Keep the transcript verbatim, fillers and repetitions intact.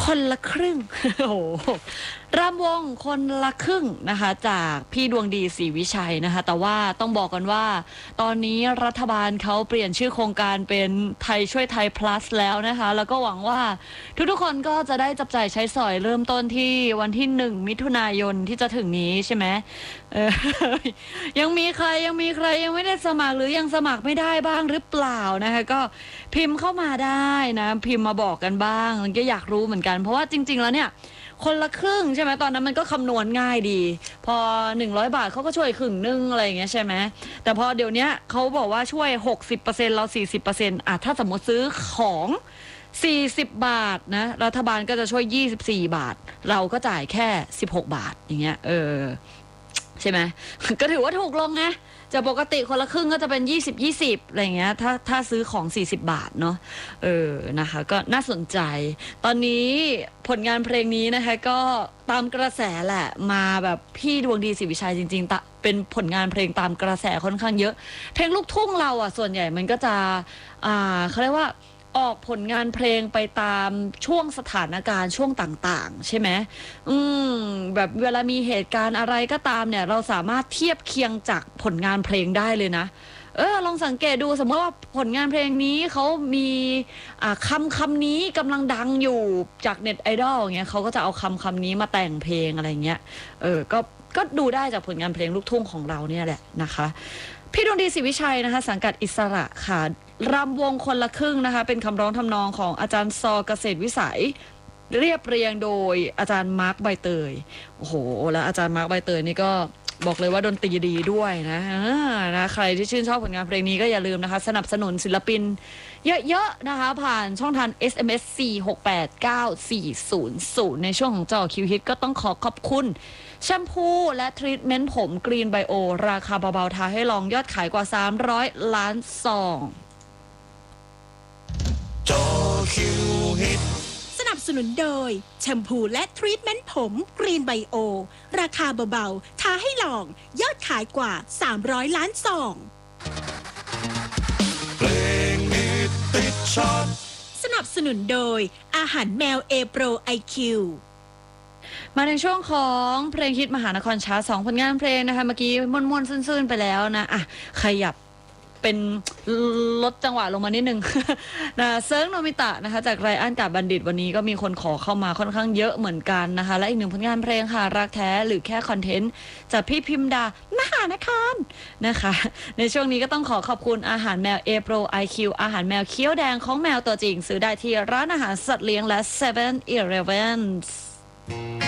คนละครึ่ง โอ้โหรำวงคนละครึ่งนะคะจากพี่ดวงดีศรีวิชัยนะคะแต่ว่าต้องบอกกันว่าตอนนี้รัฐบาลเขาเปลี่ยนชื่อโครงการเป็นไทยช่วยไทย plus แล้วนะคะแล้วก็หวังว่าทุกๆคนก็จะได้จับจ่ายใช้สอยเริ่มต้นที่วันที่หนึ่งมิถุนายนที่จะถึงนี้ใช่ไหมเออ ยังมีใครยังมีใครยังไม่ได้สมัครหรือยังสมัครไม่ได้บ้างหรือเปล่านะคะก็พิมพ์เข้ามาได้นะพิมพ์มาบอกกันบ้างก็อยากรู้เหมือนกันเพราะว่าจริงๆแล้วเนี่ยคนละครึ่งใช่ไหมตอนนั้นมันก็คำนวณง่ายดีพอหนึ่งร้อยบาทเขาก็ช่วยครึ่งนึงอะไรอย่างเงี้ยใช่ไหมแต่พอเดี๋ยวนี้เขาบอกว่าช่วย หกสิบเปอร์เซ็นต์ เรา สี่สิบเปอร์เซ็นต์ อ่ะถ้าสมมติซื้อของสี่สิบบาทนะรัฐบาลก็จะช่วยยี่สิบสี่บาทเราก็จ่ายแค่สิบหกบาทอย่างเงี้ยเออใช่ไหม ก็ถือว่าถูกลงไงจากปกติคนละครึ่งก็จะเป็นยี่สิบ ยี่สิบอะไรเงี้ยถ้าถ้าซื้อของสี่สิบบาทเนาะเออนะคะก็น่าสนใจตอนนี้ผลงานเพลงนี้นะคะก็ตามกระแสแหละมาแบบพี่ดวงดีศรีวิชัยจริงๆตะเป็นผลงานเพลงตามกระแสค่อนข้างเยอะเพลงลูกทุ่งเราอ่ะส่วนใหญ่มันก็จะอ่าเขาเรียกว่าออกผลงานเพลงไปตามช่วงสถานการณ์ช่วงต่างๆใช่ไหมอืมแบบเวลามีเหตุการณ์อะไรก็ตามเนี่ยเราสามารถเทียบเคียงจากผลงานเพลงได้เลยนะเออลองสังเกตดูสมมติว่าผลงานเพลงนี้เขามีอ่าคำคำนี้กำลังดังอยู่จากเน็ตไอดอลอย่างเงี้ยเขาก็จะเอาคำคำนี้มาแต่งเพลงอะไรเงี้ยเออก็ก็ดูได้จากผลงานเพลงลูกทุ่งของเราเนี่ยแหละนะคะพี่ดวงดีศรีวิชัยนะคะสังกัดอิสระค่ะรำวงคนละครึ่งนะคะเป็นคำร้องทำนองของอาจารย์ซอเกษตรวิสัยเรียบเรียงโดยอาจารย์มาร์คใบเตยโอ้โหแล้วอาจารย์มาร์คใบเตยนี่ก็บอกเลยว่าดนตรีดีด้วยนะนะใครที่ชื่นชอบผลงานเพลงนี้ก็อย่าลืมนะคะสนับสนุนศิลปินเยอะๆนะคะผ่านช่องทาง เอส เอ็ม เอส สี่ หก แปด เก้า สี่ ศูนย์ ศูนย์ในช่วงของจอคิวฮิตก็ต้องขอขอบคุณแชมพูและทรีทเมนต์ผมกรีนไบโอราคาเบาๆทาให้ลองยอดขายกว่าสามร้อยล้านซองจอคิวฮิตสนับสนุนโดยแชมพูและทรีทเมนต์ผมกรีนไบโอราคาเบาๆทาให้ลองยอดขายกว่าสามร้อยล้านซองเพลงฮิตติดชาร์ตสนับสนุนโดยอาหารแมวเอโปรไอคิวมาในช่วงของเพลงฮิตมหานครชาร์ตสองผลงานเพลงนะคะเมื่อกี้ม่วนๆซื่นๆไปแล้วนะอ่ะขยับเป็นลดจังหวะลงมานิดนึง นะเซิร์งโนมิตะนะคะจากไรอันกับบัณฑิตวันนี้ก็มีคนขอเข้ามาค่อนข้างเยอะเหมือนกันนะคะและอีกหนึ่งผลงานเพลงค่ะรักแท้หรือแค่คอนเทนต์จากพี่พิมดามหานครนะคะในช่วงนี้ก็ต้องขอขอบคุณอาหารแมวเอโปรไอคิวอาหารแมวเคี้ยวแดงของแมวตัวจริงซื้อได้ที่ร้านอาหารสัตว์เลี้ยงและ เซเว่น อีเลฟเว่น